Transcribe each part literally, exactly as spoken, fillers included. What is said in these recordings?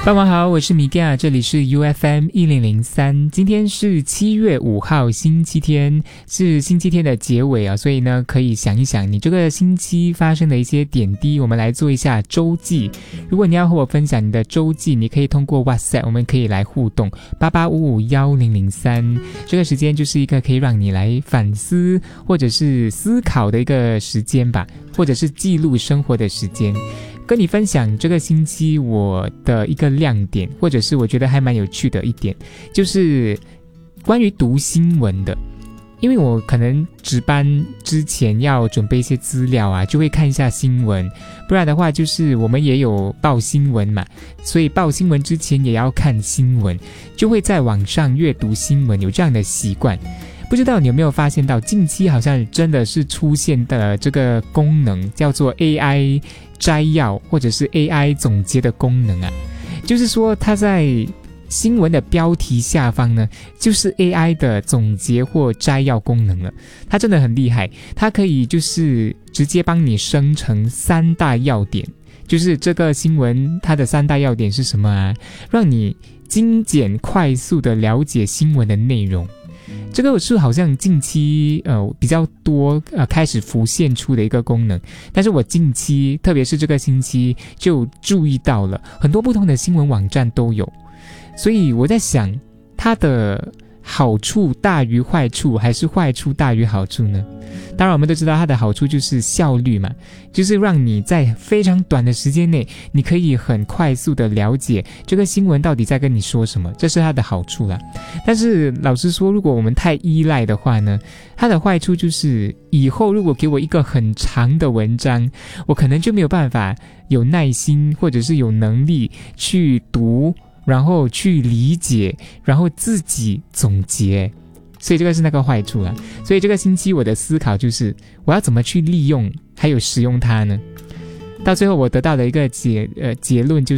傍晚好，我是米嘎，这里是 U F M 一零零三。今天是七月五号，星期天，是星期天的结尾啊，所以呢，可以想一想你这个星期发生的一些点滴，我们来做一下周记。如果你要和我分享你的周记，你可以通过 WhatsApp， 我们可以来互动八八五五一零零三。这个时间就是一个可以让你来反思或者是思考的一个时间吧，或者是记录生活的时间。跟你分享这个星期我的一个亮点，或者是我觉得还蛮有趣的一点，就是关于读新闻的。因为我可能值班之前要准备一些资料啊，就会看一下新闻，不然的话就是我们也有报新闻嘛，所以报新闻之前也要看新闻，就会在网上阅读新闻，有这样的习惯。不知道你有没有发现到，近期好像真的是出现的这个功能叫做 A I 摘要或者是 A I 总结的功能啊，就是说它在新闻的标题下方呢，就是 A I 的总结或摘要功能了。它真的很厉害，它可以就是直接帮你生成三大要点，就是这个新闻它的三大要点是什么啊，让你精简快速的了解新闻的内容。这个是好像近期呃比较多呃开始浮现出的一个功能，但是我近期特别是这个星期就注意到了很多不同的新闻网站都有，所以我在想它的好处大于坏处还是坏处大于好处呢？当然我们都知道它的好处就是效率嘛，就是让你在非常短的时间内你可以很快速的了解这个新闻到底在跟你说什么，这是它的好处啦。但是老实说，如果我们太依赖的话呢，它的坏处就是以后如果给我一个很长的文章，我可能就没有办法有耐心或者是有能力去读，然后去理解，然后自己总结，所以这个是那个坏处啊。所以这个星期我的思考就是我要怎么去利用还有使用它呢？到最后我得到的一个结呃结论就是，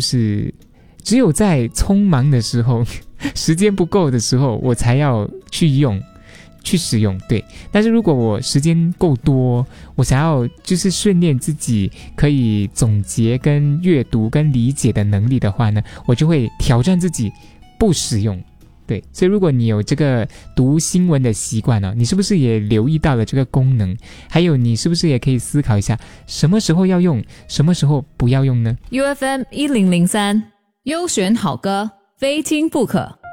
只有在匆忙的时候时间不够的时候我才要去用去使用，对。但是如果我时间够多，我想要就是训练自己可以总结跟阅读跟理解的能力的话呢，我就会挑战自己不使用，对。所以如果你有这个读新闻的习惯呢、哦，你是不是也留意到了这个功能？还有你是不是也可以思考一下什么时候要用，什么时候不要用呢？ U F M 一零零三优选好歌，非听不可。